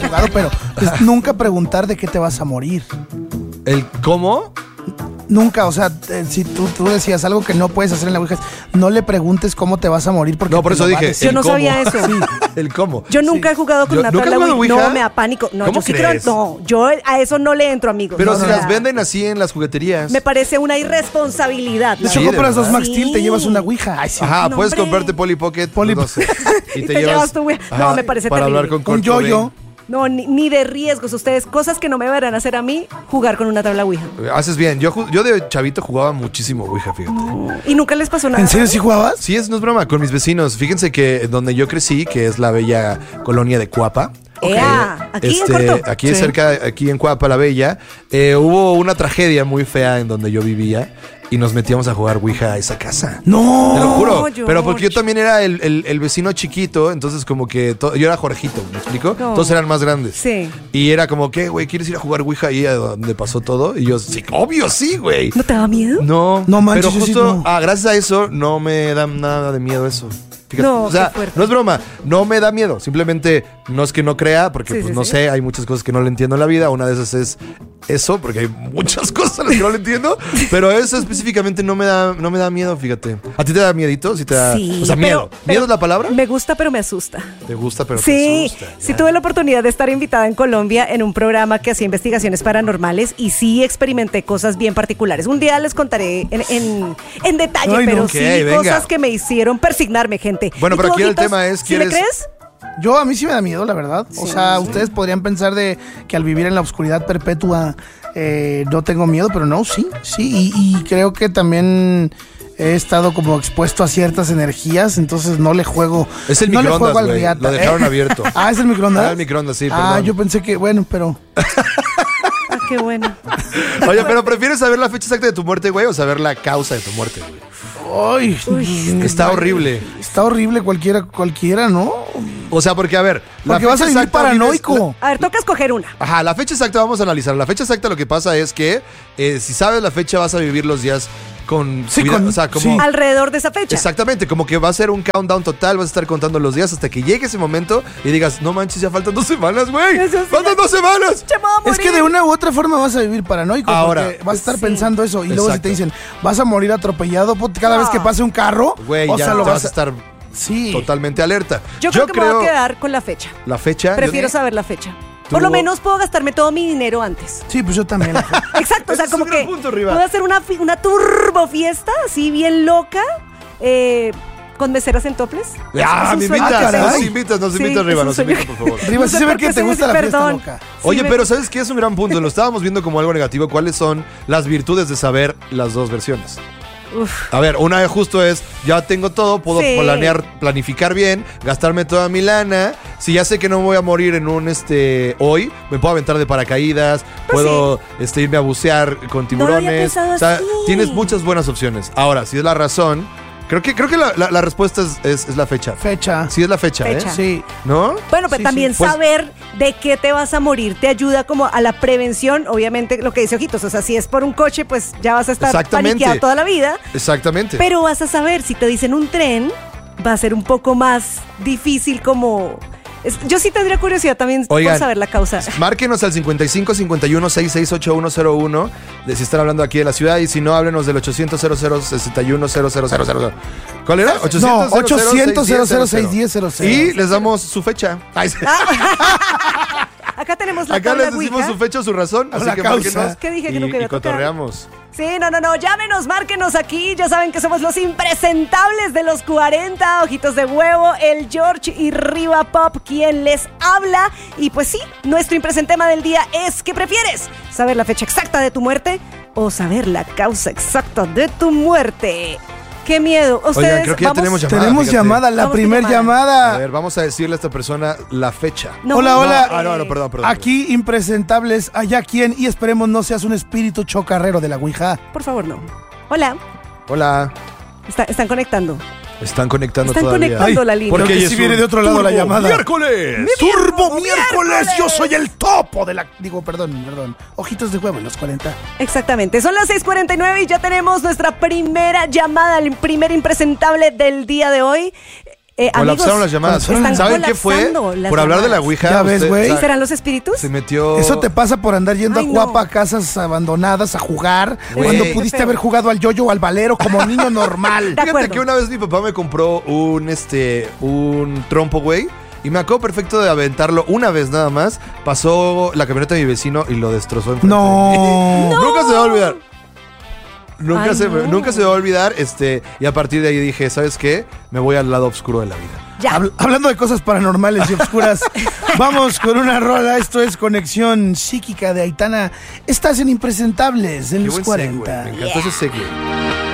jugado, pero pues, nunca preguntar de qué te vas a morir. ¿El cómo? Nunca, o sea, si tú decías algo que no puedes hacer en la Ouija, no le preguntes cómo te vas a morir porque No, por eso dije. Yo no cómo. sabía eso. Sí. El cómo. Yo nunca he jugado con Yo- una ¿nunca has tabla jugado Ouija. Ouija? No, me da pánico. No, ¿Cómo yo sí crees? creo. No, yo a eso no le entro, amigos. Pero No, si o las sea, venden así en las jugueterías. Me parece una irresponsabilidad. De la hecho, Sí, verdad. de compras dos verdad. Max Steel, te Sí. llevas una Ouija. Ay, sí. Ajá, No, puedes hombre. comprarte Polly Pocket. Polly- no sé, Y te llevas tu Ouija. No, me parece para terrible. hablar con Un Kurt yo-yo. Cobain. No, ni de riesgos. Ustedes, cosas que no me verán hacer a mí, jugar con una tabla Ouija. Haces bien. Yo de chavito jugaba muchísimo Ouija, fíjate. Y nunca les pasó nada. ¿En serio sí jugabas? Sí, no es broma, con mis vecinos. Fíjense que donde yo crecí, que es la bella colonia de Cuapa. Ea, aquí en Corto. Aquí Sí. cerca, aquí en Cuapa, la Bella, hubo una tragedia muy fea en donde yo vivía y nos metíamos a jugar Ouija a esa casa. No. Te lo juro. No, George. Pero porque yo también era el vecino chiquito, entonces como que yo era Jorgito, ¿me explico? No. Todos eran más grandes. Sí. Y era como, ¿qué, güey? ¿Quieres ir a jugar Ouija ahí a donde pasó todo? Y yo, sí, obvio, sí, güey. ¿No te da miedo? No, No manches, pero yo sí justo, no. gracias a eso, no me da nada de miedo eso. Fíjate, No, o sea, qué fuerte. no es broma, no me da miedo. Simplemente no es que no crea, porque Sí, pues sí, no sí. sé, hay muchas cosas que no le entiendo en la vida. Una de esas es eso, porque hay muchas cosas a las que no le entiendo. Pero eso específicamente no me da miedo, fíjate. ¿A ti te da miedito? ¿Sí te da, Sí, o sea, miedo. pero- ¿Miedo es la palabra? Me gusta, pero me asusta. Te gusta, pero Sí, te asusta. sí ya. tuve la oportunidad de estar invitada en Colombia en un programa que hacía investigaciones paranormales y sí experimenté cosas bien particulares. Un día les contaré en detalle, Ay, no. pero Ok, sí venga. cosas que me hicieron persignarme, gente. Bueno, ¿Y pero tú, aquí el ojitos, tema es, ¿sí le ¿quieres- crees? Yo a mí sí me da miedo, la verdad. O Sí, sea, sí. ustedes podrían pensar de que al vivir en la oscuridad perpetua no tengo miedo, pero no, sí. Y creo que también he estado como expuesto a ciertas energías, entonces no le juego. Es el no le microondas, juego al güey. riata. Lo dejaron abierto. Ah, ¿es el microondas? Ah, el microondas, sí, Ah, perdón. yo pensé que, bueno, pero. Ah, qué bueno. Oye, pero ¿prefieres saber la fecha exacta de tu muerte, güey, o saber la causa de tu muerte, güey? Ay, Está horrible. está horrible cualquiera, ¿no? O sea, porque a ver, la Porque vas a fecha vivir exacta paranoico. A ver, toca escoger una. Ajá, la fecha exacta vamos a analizar. La fecha exacta lo que pasa es que si sabes la fecha vas a vivir los días con Sí, cuidado, con- o sea, como sí. Alrededor de esa fecha. exactamente, como que va a ser un countdown total, vas a estar contando los días hasta que llegue ese momento y digas, no manches, ya faltan 2 semanas, güey. Eso sí, Faltan ya- 2 semanas. ¡Se me va a Es que morir! de una u otra forma vas a vivir paranoico. Ahora, porque vas a estar sí. pensando eso. Y luego si Exacto. te dicen, vas a morir atropellado cada vez que pase un carro. Güey, o ya sea, lo te vas vas a estar Sí. totalmente alerta. Yo creo que me voy a quedar con la fecha. la fecha. Prefiero yo- saber la fecha. Por lo menos puedo gastarme todo mi dinero antes. Sí, pues yo también. Exacto, o sea, Ese es como un gran que punto, Riva. puedo hacer una turbo fiesta así bien loca con meseras en toples. Ah, Es me un sueño invitas, que tengo. nos invitas, Sí, arriba, es un nos sueño invitas, por favor. Riva, No sí sé se ve por que qué te soy gusta así, la fiesta perdón. loca. Sí, Oye, me- pero ¿sabes qué? Es un gran punto. Lo estábamos viendo como algo negativo. ¿Cuáles son las virtudes de saber las dos versiones? Uf. A ver, una de justo es, ya tengo todo, puedo Sí. planificar bien, gastarme toda mi lana. Si ya sé que no me voy a morir en un hoy, me puedo aventar de paracaídas, puedo irme a bucear con tiburones. pensado O sea, así. tienes muchas buenas opciones. Ahora, si es la razón, creo que la respuesta es la fecha. Fecha. Sí es la fecha, Fecha. ¿eh? Sí. ¿No? Bueno, pero Sí, también sí. Pues- saber de qué te vas a morir te ayuda como a la prevención, obviamente lo que dice Ojitos, o sea, si es por un coche, pues ya vas a estar Exactamente. paniqueado toda la vida, Exactamente. pero vas a saber, si te dicen un tren, va a ser un poco más difícil como... Yo sí tendría curiosidad también Oigan, por saber la causa. Márquenos al 55 51 66 8101 de si están hablando aquí de la ciudad y si no, háblenos del 800 00 61 000. ¿Cuál era? 800 No, 800 00 Y les damos su fecha. Ay, sí. Acá tenemos la Acá tabla les decimos Ouija. su fecha o su razón. Así la que causa. márquenos. ¿Qué dije que y, nunca iba y a tocar? cotorreamos. Sí, no, llámenos, márquenos aquí. Ya saben que somos los impresentables de los 40, Ojitos de Huevo, el George y Riva Pop, quien les habla. Y pues sí, nuestro impresentema del día es ¿qué prefieres? ¿Saber la fecha exacta de tu muerte o saber la causa exacta de tu muerte? ¡Qué miedo! Ustedes, Oigan, creo que ya tenemos llamada. Tenemos fíjate. llamada, la Vamos con primer llamada. llamada. A ver, vamos a decirle a esta persona la fecha. No, Hola, hola. No, perdón. Aquí, impresentables, allá quién, y esperemos no seas un espíritu chocarrero de la Ouija. Por favor, no. Hola, Hola. están conectando. Están conectando Están todavía. conectando la línea. Porque Porque si es viene un de otro lado la Turbo llamada. ¡Miércoles! ¡Turbo miércoles! miércoles! Yo soy el topo de la... Digo, perdón. Ojitos de huevo en los 40. Exactamente, son las 6:49 y ya tenemos nuestra primera llamada, el primer impresentable del día de hoy. Colapsaron las llamadas. están ¿Saben qué fue? colapsando las Por hablar de la llamadas. Ouija. Ya ves, güey. ¿Y serán los espíritus? Se metió. Eso te pasa por andar yendo Ay, a no. Guapa a casas abandonadas a jugar, Güey. cuando Qué pudiste feo. haber jugado al yoyo o al valero como niño normal. De Fíjate acuerdo. que una vez mi papá me compró un trompo, güey. Y me acuerdo perfecto de aventarlo una vez nada más. Pasó la camioneta de mi vecino y lo destrozó enfrente de mí. No. Nunca se va a olvidar. Nunca, Ay, no. nunca se va a olvidar. Y a partir de ahí dije, ¿sabes qué? Me voy al lado oscuro de la vida. Ya. Hablando de cosas paranormales y oscuras, vamos con una rola. Esto es Conexión Psíquica de Aitana. Estás en Impresentables en Qué los buen 40. segue. Me encantó ese segue.